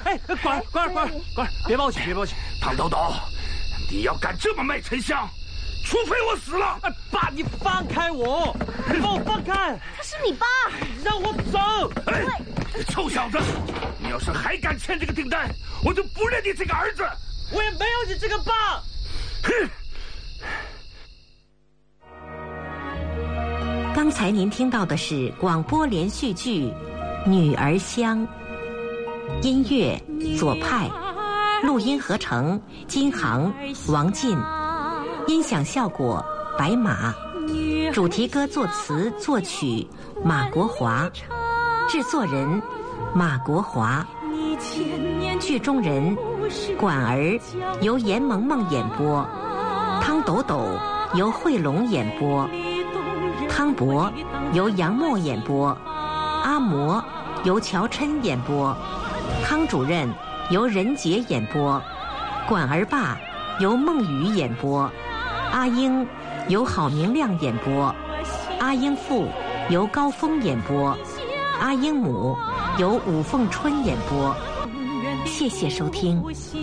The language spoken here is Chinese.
官儿，别报警，别报警！ 唐豆豆，你要敢这么卖沉香，除非我死了！ 爸，你放开我！你把我放开！ 他是你爸， 让我走！ 哎，臭小子，你要是还敢签这个订单，我就不认你这个儿子！ 我也没有你这个爸！ 哼！ 刚才您听到的是广播连续剧《女儿香》，音乐左派，录音合成金航、王进，音响效果白马，主题歌作词作曲马国华，制作人马国华，剧中人管儿由严萌萌演播，汤斗斗由慧龙演播，汤博由杨默演播，阿嬷由乔琛演播，康主任由任杰演播，管儿爸由孟雨演播，阿英由郝明亮演播，阿英父由高峰演播，阿英母由武凤春演播。谢谢收听。